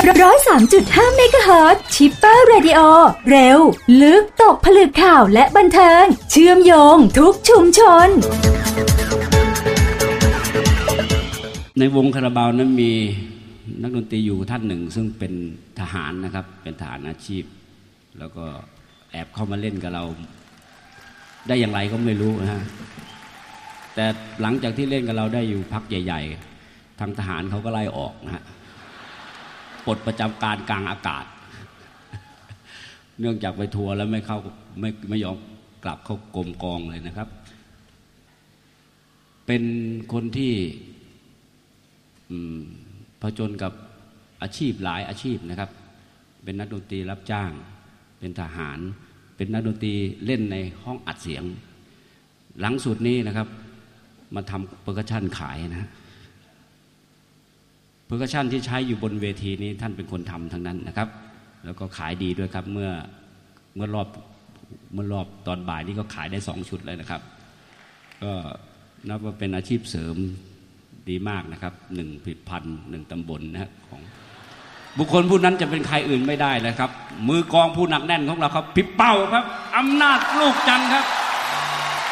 103.5 เมกะเฮิรตซ์ชิปเปอร์เรดิโอเร็วลึกตกผลึกข่าวและบันเทิงเชื่อมโยงทุกชุมชนในวงคาราบาวนั้นมีนักดนตรีอยู่ท่านหนึ่งซึ่งเป็นทหารนะครับเป็นทหารอาชีพแล้วก็แอบเข้ามาเล่นกับเราได้อย่างไรก็ไม่รู้นะฮะแต่หลังจากที่เล่นกับเราได้อยู่พักใหญ่ๆทางทหารเขาก็ไล่ออกนะฮะปลดประจำการกลางอากาศเนื่องจากไปทัวร์แล้วไม่ยอมกลับเข้ากรมกองเลยนะครับเป็นคนที่ผจญกับอาชีพหลายอาชีพนะครับเป็นนักดนตรีรับจ้างเป็นทหารเป็นนักดนตรีเล่นในห้องอัดเสียงหลังสุดนี้นะครับมาทำเปอร์คัชชั่นขายนะเปอร์คัชชั่นที่ใช้อยู่บนเวทีนี้ท่านเป็นคนทำทั้งนั้นนะครับแล้วก็ขายดีด้วยครับเมื่อรอบตอนบ่ายนี้ก็ขายได้2ชุดเลยนะครับก็นับว่าเป็นอาชีพเสริมดีมากนะครับ1ผลิตภัณฑ์1ตำบลนะของบุคคลผู้นั้นจะเป็นใครอื่นไม่ได้เลยครับมือกองผู้หนักแน่นของเราครับพี่เป้าครับอำนาจลูกจันทร์ครับ